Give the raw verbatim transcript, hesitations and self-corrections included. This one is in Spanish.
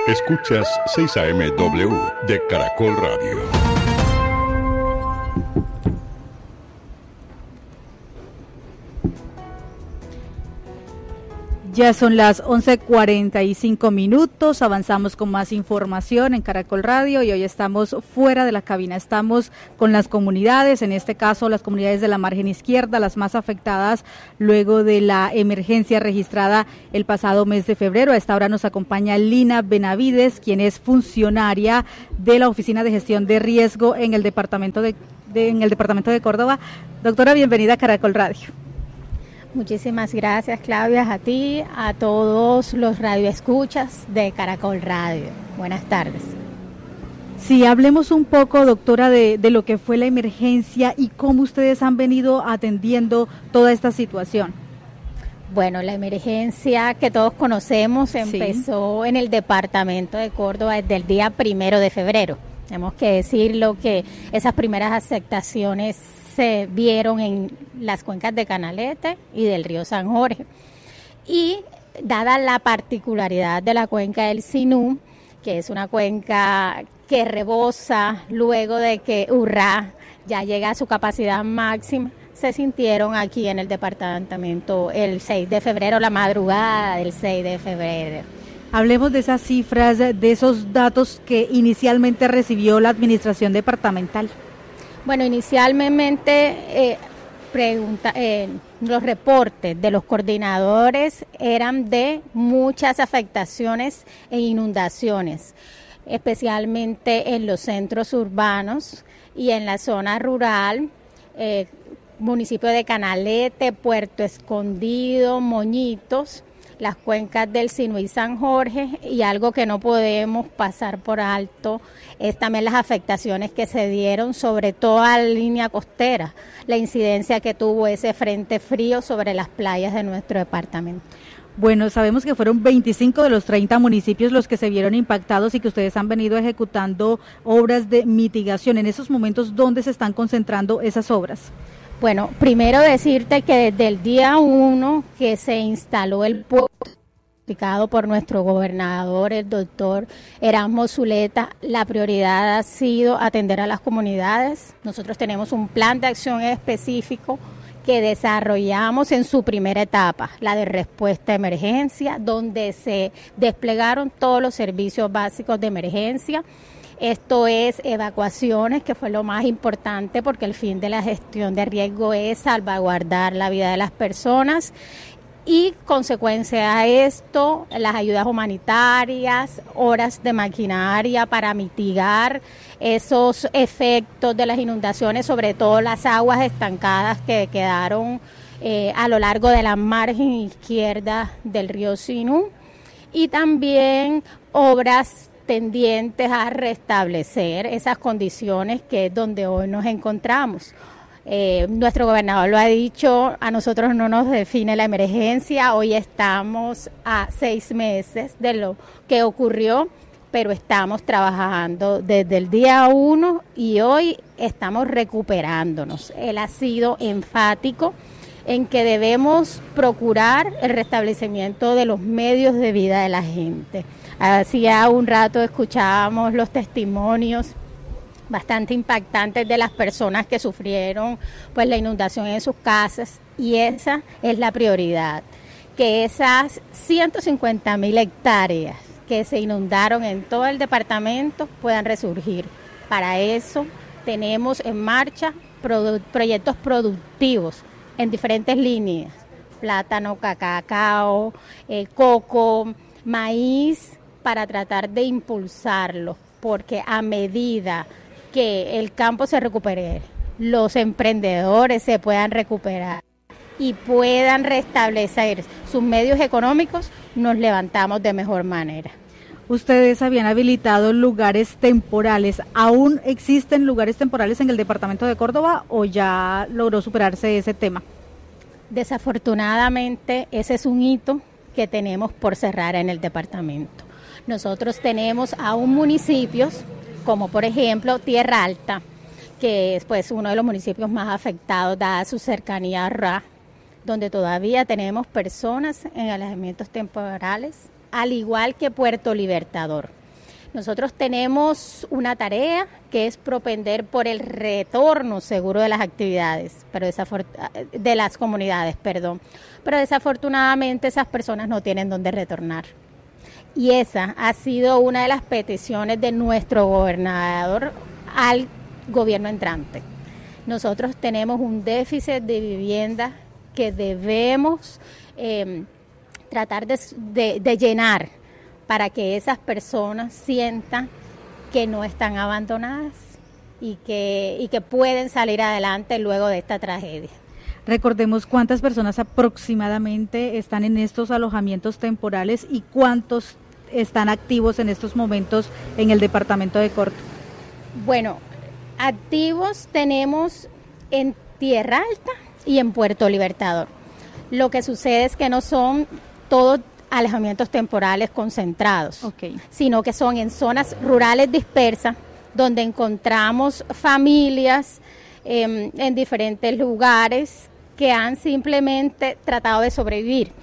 Escuchas seis A M W de Caracol Radio. Ya son las once cuarenta y cinco minutos, avanzamos con más información en Caracol Radio y hoy estamos fuera de la cabina, estamos con las comunidades, en este caso las comunidades de la margen izquierda, las más afectadas luego de la emergencia registrada el pasado mes de febrero. A esta hora nos acompaña Lina Benavides, quien es funcionaria de la Oficina de Gestión de Riesgo en el departamento de, de, en el departamento de Córdoba. Doctora, bienvenida a Caracol Radio. Muchísimas gracias, Claudia, a ti, a todos los radioescuchas de Caracol Radio. Buenas tardes. Sí, hablemos un poco, doctora, de, de lo que fue la emergencia y cómo ustedes han venido atendiendo toda esta situación. Bueno, la emergencia que todos conocemos empezó sí. en el departamento de Córdoba desde el día primero de febrero. Tenemos que decirlo que esas primeras aceptaciones se vieron en las cuencas de Canalete y del río San Jorge. Y dada la particularidad de la cuenca del Sinú, que es una cuenca que rebosa luego de que Urrá ya llega a su capacidad máxima, se sintieron aquí en el departamento el seis de febrero, la madrugada del seis de febrero. Hablemos de esas cifras, de esos datos que inicialmente recibió la administración departamental. Bueno, inicialmente eh, pregunta, eh, los reportes de los coordinadores eran de muchas afectaciones e inundaciones, especialmente en los centros urbanos y en la zona rural, eh, municipio de Canalete, Puerto Escondido, Moñitos, las cuencas del Sinú y San Jorge, y algo que no podemos pasar por alto es también las afectaciones que se dieron sobre toda la línea costera, la incidencia que tuvo ese frente frío sobre las playas de nuestro departamento. Bueno, sabemos que fueron veinticinco de los treinta municipios los que se vieron impactados y que ustedes han venido ejecutando obras de mitigación. En esos momentos, ¿dónde se están concentrando esas obras? Bueno, primero decirte que desde el día uno que se instaló el puerto explicado por nuestro gobernador, el doctor Erasmo Zuleta, la prioridad ha sido atender a las comunidades. Nosotros tenemos un plan de acción específico que desarrollamos en su primera etapa, la de respuesta a emergencia, donde se desplegaron todos los servicios básicos de emergencia. Esto es evacuaciones, que fue lo más importante porque el fin de la gestión de riesgo es salvaguardar la vida de las personas. Y consecuencia a esto, las ayudas humanitarias, horas de maquinaria para mitigar esos efectos de las inundaciones, sobre todo las aguas estancadas que quedaron eh, a lo largo de la margen izquierda del río Sinú, y también obras tendientes a restablecer esas condiciones que es donde hoy nos encontramos. Eh, nuestro gobernador lo ha dicho, a nosotros no nos define la emergencia, hoy estamos a seis meses de lo que ocurrió, pero estamos trabajando desde el día uno y hoy estamos recuperándonos. Él ha sido enfático en que debemos procurar el restablecimiento de los medios de vida de la gente. Hacía un rato escuchábamos los testimonios bastante impactantes de las personas que sufrieron pues la inundación en sus casas, y esa es la prioridad, que esas ciento cincuenta mil hectáreas que se inundaron en todo el departamento puedan resurgir. Para eso tenemos en marcha produ- proyectos productivos en diferentes líneas: plátano, cacao, eh, coco, maíz, para tratar de impulsarlo, porque a medida que el campo se recupere, los emprendedores se puedan recuperar y puedan restablecer sus medios económicos, nos levantamos de mejor manera. Ustedes habían habilitado lugares temporales. ¿Aún existen lugares temporales en el departamento de Córdoba o ya logró superarse ese tema? Desafortunadamente, ese es un hito que tenemos por cerrar en el departamento. Nosotros tenemos aún municipios, como por ejemplo Tierra Alta, que es pues uno de los municipios más afectados dada su cercanía a Urrá, donde todavía tenemos personas en alojamientos temporales al igual que Puerto Libertador. Nosotros tenemos una tarea que es propender por el retorno seguro de las actividades, pero de las comunidades, perdón. Pero desafortunadamente esas personas no tienen dónde retornar. Y esa ha sido una de las peticiones de nuestro gobernador al gobierno entrante. Nosotros tenemos un déficit de vivienda que debemos eh, tratar de, de, de llenar para que esas personas sientan que no están abandonadas y que, y que pueden salir adelante luego de esta tragedia. Recordemos cuántas personas aproximadamente están en estos alojamientos temporales y cuántos están activos en estos momentos en el departamento de Corto. Bueno, activos tenemos en Tierra Alta y en Puerto Libertador. Lo que sucede es que no son todos alojamientos temporales concentrados, okay, sino que son en zonas rurales dispersas donde encontramos familias eh, en diferentes lugares que han simplemente tratado de sobrevivir.